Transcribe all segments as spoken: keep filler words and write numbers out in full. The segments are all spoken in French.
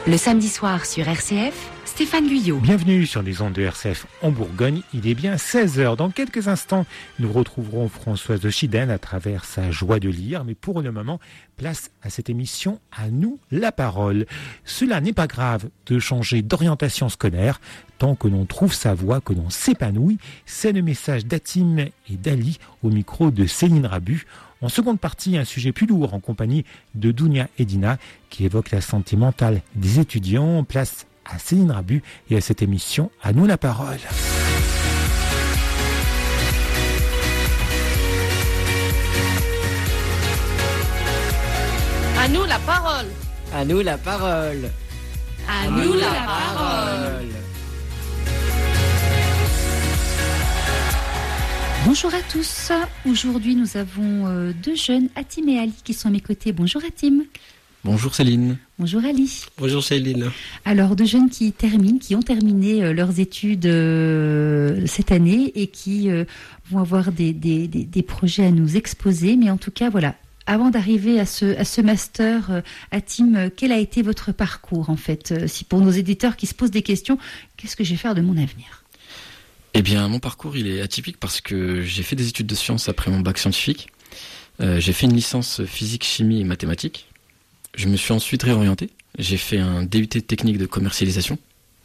Le samedi soir sur R C F, Stéphane Guyot. Bienvenue sur les ondes de R C F en Bourgogne. Il est bien seize heures. Dans quelques instants, nous retrouverons Françoise de Chidden à travers sa joie de lire. Mais pour le moment, place à cette émission À nous la parole. Cela n'est pas grave de changer d'orientation scolaire tant que l'on trouve sa voie, que l'on s'épanouit. C'est le message d'Hatim et d'Ali au micro de Céline Rabu. En seconde partie, un sujet plus lourd en compagnie de Dounia et Dina qui évoque la santé mentale des étudiants. Place à Céline Rabu et à cette émission À nous la parole. À nous la parole. À nous la parole. À nous la parole. Bonjour à tous. Aujourd'hui, nous avons euh, deux jeunes, Hatim et Ali, qui sont à mes côtés. Bonjour Hatim. Bonjour Céline. Bonjour Ali. Bonjour Céline. Alors, deux jeunes qui terminent, qui ont terminé euh, leurs études euh, cette année et qui euh, vont avoir des, des, des, des projets à nous exposer. Mais en tout cas, voilà. Avant d'arriver à ce, à ce master, euh, Hatim, euh, quel a été votre parcours en fait euh, si pour nos éditeurs qui se posent des questions, qu'est-ce que je vais faire de mon avenir ? Eh bien, mon parcours, il est atypique parce que j'ai fait des études de sciences après mon bac scientifique. Euh, j'ai fait une licence physique, chimie et mathématiques. Je me suis ensuite réorienté. J'ai fait un D U T technique de commercialisation.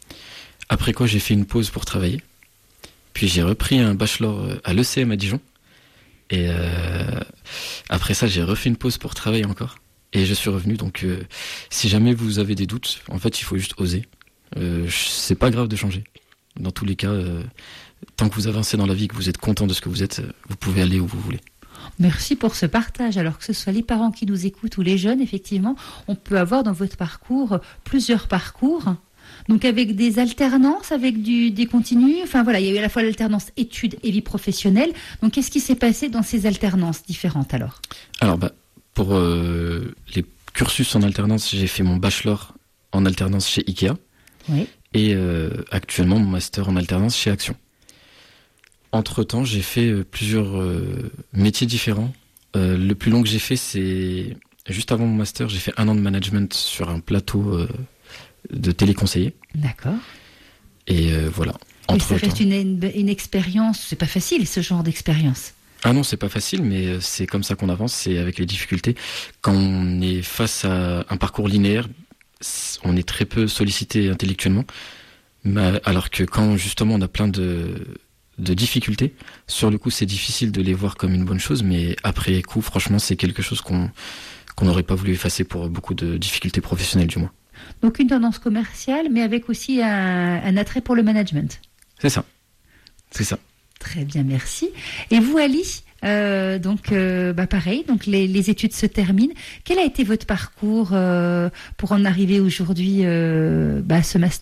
Après quoi, j'ai fait une pause pour travailler. Puis j'ai repris un bachelor à l'E C M à Dijon. Et euh, après ça, j'ai refait une pause pour travailler encore. Et je suis revenu. Donc, euh, si jamais vous avez des doutes, en fait, il faut juste oser. Euh, c'est pas grave de changer. Dans tous les cas, euh, tant que vous avancez dans la vie, que vous êtes content de ce que vous êtes, vous pouvez aller où vous voulez. Merci pour ce partage. Alors que ce soit les parents qui nous écoutent ou les jeunes, effectivement, on peut avoir dans votre parcours plusieurs parcours. Donc avec des alternances, avec du, des continus. Enfin voilà, il y a eu à la fois l'alternance études et vie professionnelle. Donc qu'est-ce qui s'est passé dans ces alternances différentes alors ? Alors bah, pour euh, les cursus en alternance, j'ai fait mon bachelor en alternance chez Ikea. Oui. Et euh, actuellement mon master en alternance chez Action. Entre-temps, j'ai fait euh, plusieurs euh, métiers différents. Euh, le plus long que j'ai fait, c'est juste avant mon master, j'ai fait un an de management sur un plateau euh, de téléconseiller. D'accord. Et euh, voilà. Et ça reste une, une, une expérience, c'est pas facile ce genre d'expérience. Ah non, c'est pas facile, mais c'est comme ça qu'on avance, c'est avec les difficultés. Quand on est face à un parcours linéaire, on est très peu sollicité intellectuellement, alors que quand justement on a plein de, de difficultés, sur le coup c'est difficile de les voir comme une bonne chose, mais après coup franchement c'est quelque chose qu'on qu'on n'aurait pas voulu effacer pour beaucoup de difficultés professionnelles du moins. Donc une tendance commerciale, mais avec aussi un, un attrait pour le management. C'est ça, c'est ça. Très bien, merci. Et vous Ali, euh, donc euh, bah pareil, donc les, les études se terminent. Quel a été votre parcours euh, pour en arriver aujourd'hui euh, bah, à ce master ?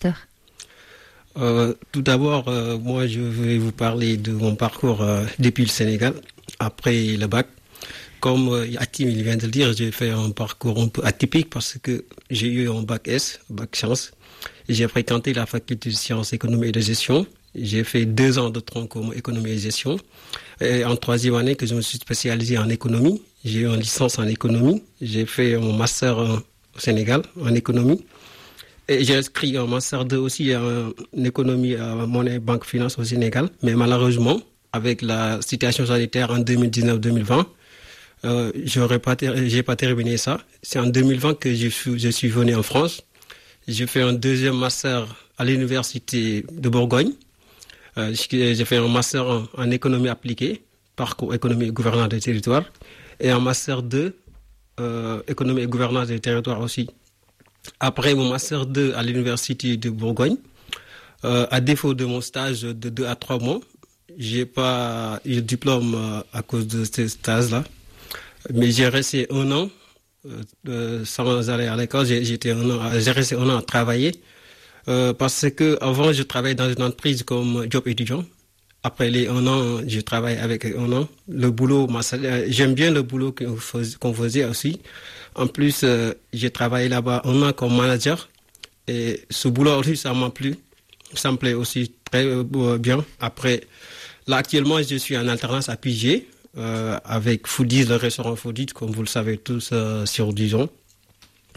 euh, Tout d'abord, euh, moi je vais vous parler de mon parcours euh, depuis le Sénégal, après le bac. Comme euh, Hatim il vient de le dire, j'ai fait un parcours un peu atypique parce que j'ai eu un bac S, bac sciences. J'ai fréquenté la faculté de sciences, économie et de gestion. J'ai fait deux ans de tronc commun économie et gestion. Et en troisième année que je me suis spécialisé en économie, j'ai eu une licence en économie. J'ai fait mon master au Sénégal en économie. Et j'ai inscrit un master deux aussi en économie à Monnaie Banque Finance au Sénégal. Mais malheureusement, avec la situation sanitaire en deux mille dix-neuf deux mille vingt, euh, j'aurais pas ter- j'ai pas terminé ça. C'est en deux mille vingt que je suis, je suis venu en France. J'ai fait un deuxième master à l'université de Bourgogne. Euh, j'ai fait un master en, en économie appliquée, parcours économie et gouvernance des territoires, et un master deux, euh, économie et gouvernance des territoires aussi. Après mon master deux à l'université de Bourgogne, euh, à défaut de mon stage de deux à trois mois, j'ai pas eu le diplôme euh, à cause de ce stage-là, mais j'ai resté un an euh, sans aller à l'école. J'ai, j'étais un an, j'ai resté un an à travailler. Euh, parce que avant je travaillais dans une entreprise comme job étudiant. Après les un an, je travaille avec un an. Le boulot, j'aime bien le boulot qu'on faisait aussi. En plus, euh, j'ai travaillé là-bas un an comme manager. Et ce boulot aussi, ça m'a plu. Ça me plaît aussi très euh, bien. Après, là actuellement, je suis en alternance à Pigé, euh, avec Foodies, le restaurant Foodies, comme vous le savez tous, euh, sur Dijon.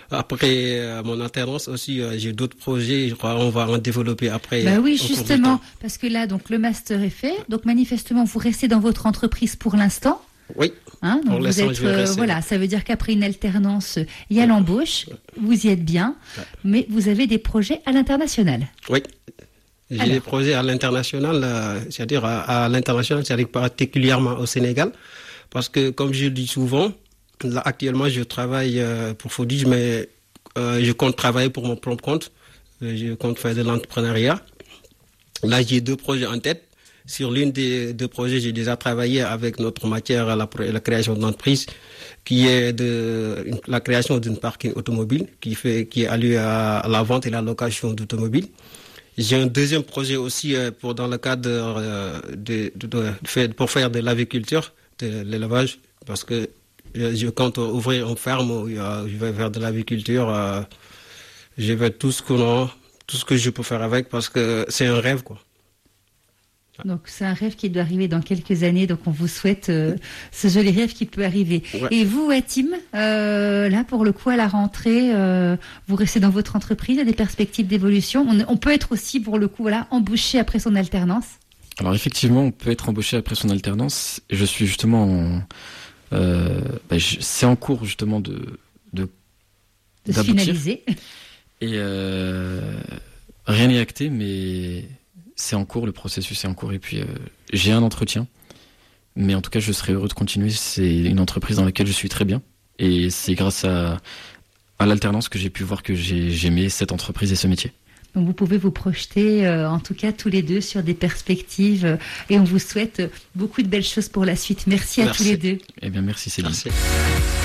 Après euh, mon alternance aussi, euh, j'ai d'autres projets. Je crois qu'on va en développer après. Bah oui, au cours du justement, temps. parce que là, donc le master est fait. Donc manifestement, vous restez dans votre entreprise pour l'instant. Oui. Hein, donc Pour vous l'instant, êtes, je vais euh, rester. voilà, ça veut dire qu'après une alternance, il y a l'embauche. Vous y êtes bien, mais vous avez des projets à l'international. Oui. J'ai Alors. des projets à l'international, euh, c'est-à-dire à, à l'international, c'est-à-dire particulièrement au Sénégal, parce que comme je le dis souvent, là actuellement je travaille euh, pour Fodij, mais euh, je compte travailler pour mon propre compte. Euh, Je compte faire de l'entrepreneuriat. Là, j'ai deux projets en tête. Sur l'une des deux projets, j'ai déjà travaillé avec notre matière à la, la création d'entreprise, qui est de une, la création d'une parking automobile, qui fait qui est alliée à, à la vente et la location d'automobiles. J'ai un deuxième projet aussi euh, pour dans le cadre euh, de, de, de, de faire, pour faire de l'aviculture, de l'élevage, parce que je, je compte ouvrir une ferme où euh, je vais faire de l'aviculture. Euh, je vais tout ce qu'on a, tout ce que je peux faire avec, parce que c'est un rêve, quoi. Donc c'est un rêve qui doit arriver dans quelques années. Donc on vous souhaite euh, ce joli rêve qui peut arriver. Ouais. Et vous, Hatim, euh, là pour le coup à la rentrée, euh, vous restez dans votre entreprise, il y a des perspectives d'évolution. On, on peut être aussi pour le coup voilà embauché après son alternance. Alors effectivement, on peut être embauché après son alternance. Je suis justement, en, euh, bah, je, c'est en cours justement de de, De se d'aboutir. finaliser. Et euh, rien n'est acté, mais c'est en cours, le processus est en cours. Et puis, euh, j'ai un entretien. Mais en tout cas, je serais heureux de continuer. C'est une entreprise dans laquelle je suis très bien. Et c'est grâce à, à l'alternance que j'ai pu voir que j'ai, j'aimais cette entreprise et ce métier. Donc vous pouvez vous projeter, euh, en tout cas tous les deux, sur des perspectives. Euh, et on vous souhaite beaucoup de belles choses pour la suite. Merci à Merci. tous les deux. Eh bien, merci Céline. Merci.